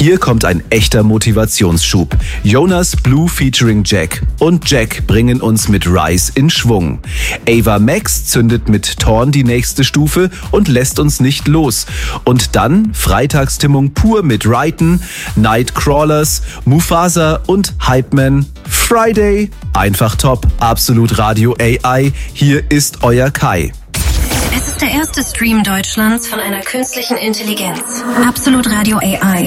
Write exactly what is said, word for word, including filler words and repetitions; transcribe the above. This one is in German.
Hier kommt ein echter Motivationsschub. Jonas Blue featuring Jack und Jack bringen uns mit Rise in Schwung. Ava Max zündet mit Torn die nächste Stufe und lässt uns nicht los. Und dann Freitagsstimmung pur mit Raiden, Nightcrawlers, Mufasa und Hypeman. Friday, einfach top, Absolut Radio A I, hier ist euer Kai. Es ist der erste Stream Deutschlands von einer künstlichen Intelligenz. Absolut Radio A I.